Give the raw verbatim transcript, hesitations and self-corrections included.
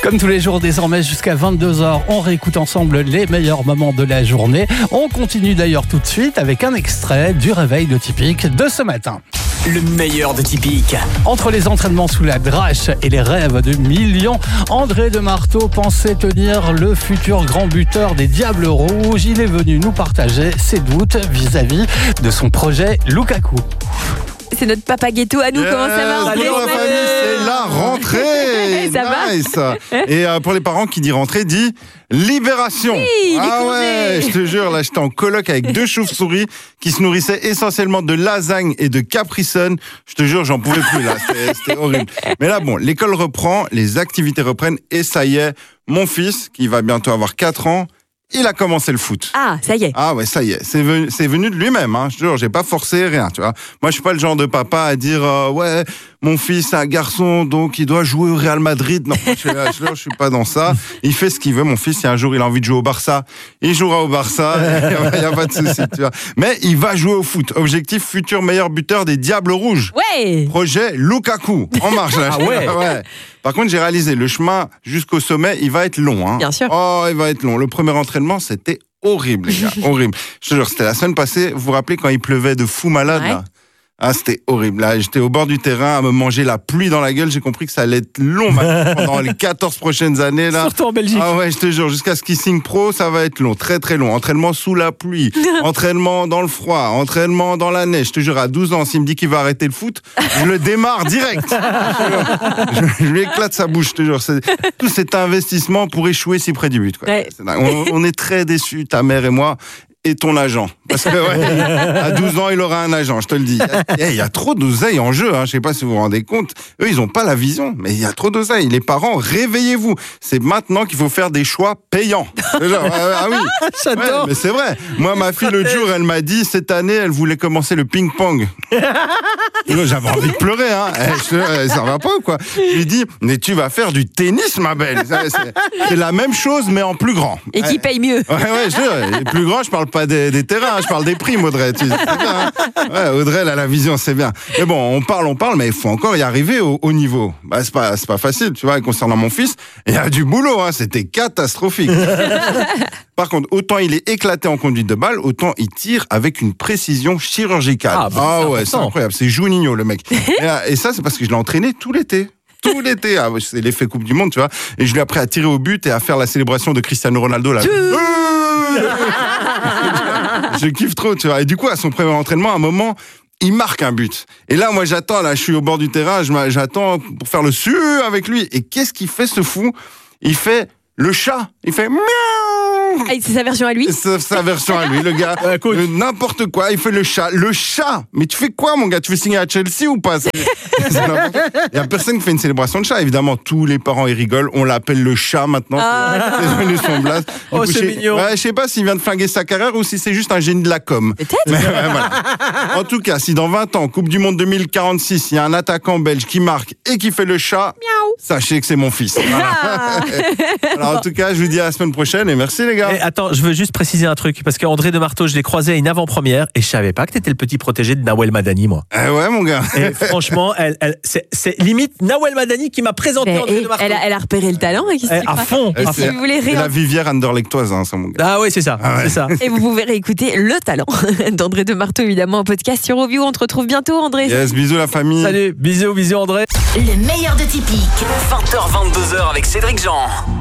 Comme tous les jours désormais jusqu'à vingt-deux heures, on réécoute ensemble les meilleurs moments de la journée. On continue d'ailleurs tout de suite avec un extrait du réveil de Typique de ce matin. Le meilleur de Typique. Entre les entraînements sous la drâche et les rêves de millions, André de Marteau pensait tenir le futur grand buteur des Diables Rouges. Il est venu nous partager ses doutes vis-à-vis de son projet Lukaku. C'est notre papa ghetto à nous, Yeah, comment ça va André? bonjour la famille, c'est la rentrée. Ça nice. Et euh, pour les parents qui disent rentrée, dit libération. Oui, ah ouais, je te jure, là j'étais en coloc avec deux chauves-souris qui se nourrissaient essentiellement de lasagne et de Capri Sun. Je te jure, j'en pouvais plus là, c'était, c'était horrible. Mais là bon, l'école reprend, les activités reprennent et ça y est, mon fils qui va bientôt avoir quatre ans, il a commencé le foot. Ah, ça y est. Ah ouais, ça y est, c'est venu, c'est venu de lui-même, hein. Je te jure, j'ai pas forcé rien, tu vois. Moi, je suis pas le genre de papa à dire euh, ouais, mon fils c'est un garçon, donc il doit jouer au Real Madrid. Non, je, je, je, je suis pas dans ça. Il fait ce qu'il veut. Mon fils, si un jour il a envie de jouer au Barça, il jouera au Barça. Il y a pas de souci, tu vois. Mais il va jouer au foot. Objectif futur meilleur buteur des Diables Rouges. Ouais. Projet Lukaku. En marche là. Ah ouais. ouais. Par contre, j'ai réalisé le chemin jusqu'au sommet, il va être long. Hein. Bien sûr. Oh, il va être long. Le premier entraînement, c'était horrible, les gars. Horrible. Je te jure, c'était la semaine passée. Vous vous rappelez quand il pleuvait de fou malade, Ouais. là? Ah, c'était horrible. Là, j'étais au bord du terrain à me manger la pluie dans la gueule. J'ai compris que ça allait être long maintenant, pendant les quatorze prochaines années, là. Surtout en Belgique. Ah ouais, je te jure, jusqu'à ce qu'il signe pro, ça va être long, très très long. Entraînement sous la pluie, entraînement dans le froid, entraînement dans la neige. Je te jure, à douze ans, s'il me dit qu'il va arrêter le foot, je le démarre direct. Je, te jure. je, je lui éclate sa bouche, je te jure. C'est, tout cet investissement pour échouer si près du but, quoi. Ouais. C'est dingue. On, on est très déçus, ta mère et moi. Et ton agent. Parce que, ouais, à douze ans, il aura un agent, je te le dis. Il y a, il y a trop d'oseille en jeu, hein. Je sais pas si vous vous rendez compte. Eux, ils ont pas la vision, mais il y a trop d'oseille. Les parents, réveillez-vous. C'est maintenant qu'il faut faire des choix payants. Genre, ah, ah oui. J'adore. Ouais, mais c'est vrai. Moi, ma fille, l'autre jour, elle m'a dit, cette année, elle voulait commencer le ping-pong. J'avais envie de pleurer, hein. Eh, je, ça va pas ou quoi? Je lui dis, mais tu vas faire du tennis, ma belle. C'est, c'est la même chose, mais en plus grand. Et qui paye mieux. Ouais, ouais, je sais, les plus grands, je parle pas des, des terrains, je parle des primes, Audrey. Tu sais, c'est bien, hein. Ouais, Audrey, elle a la vision, c'est bien. Mais bon, on parle, on parle, mais il faut encore y arriver au haut niveau. Bah, c'est pas, c'est pas facile, tu vois. Et concernant mon fils, il y a du boulot, hein. C'était catastrophique. Par contre, autant il est éclaté en conduite de balle, autant il tire avec une précision chirurgicale. Ah, bah, ah c'est ouais, important. c'est incroyable. C'est Juninho, le mec. et, et ça, c'est parce que je l'ai entraîné tout l'été. Tout l'été, ah, c'est l'effet Coupe du Monde, tu vois. Et je lui ai appris à tirer au but et à faire la célébration de Cristiano Ronaldo là. Je kiffe trop, tu vois. Et du coup, à son premier entraînement, à un moment, il marque un but. Et là, moi, j'attends, là, je suis au bord du terrain, je m'a- j'attends pour faire le su avec lui. Et qu'est-ce qu'il fait, ce fou? Il fait le chat. Il fait miaou. Ah, c'est sa version à lui. C'est sa version à lui, le gars. Euh, écoute. Euh, N'importe quoi, il fait le chat. Le chat. Mais tu fais quoi, mon gars? Tu veux signer à Chelsea ou pas? C'est- c'est n'importe quoi. Il y a personne qui fait une célébration de chat. Évidemment, tous les parents, ils rigolent. On l'appelle le chat maintenant. Ah. C'est devenu son blast. Du Oh, coup, c'est je sais- mignon. Ouais, je sais pas s'il vient de flinguer sa carrière ou si c'est juste un génie de la com. Peut-être. Mais ouais, voilà. En tout cas, si dans vingt ans, Coupe du Monde deux mille quarante-six, il y a un attaquant belge qui marque et qui fait le chat, Miaou. sachez que c'est mon fils. Voilà. Ah. Alors, en tout cas, je vous dis à la semaine prochaine et merci les gars. Et attends, je veux juste préciser un truc, parce qu'André de Marteau, je l'ai croisé à une avant-première et je savais pas que t'étais le petit protégé de Nawel Madani, moi. Eh ouais, mon gars. Et franchement, elle, elle, c'est, c'est limite Nawel Madani qui m'a présenté Mais, André et de Marteau. elle, a, elle a repéré le talent. Et, qu'est-ce Eh, que tu à crois fond, Et à si C'est- vous voulez c'est rien. la Vivière anderlechtoise, hein, ça, mon gars. Ah oui, c'est ça, Ah ouais. c'est ça. Et vous pouvez réécouter le talent d'André de Marteau, évidemment, en podcast sur Oview. On te retrouve bientôt, André. Yes, bisous la famille. Salut, bisous, bisous André. Le meilleur de Typique. vingt heures vingt-deux heures avec Cédric Jean.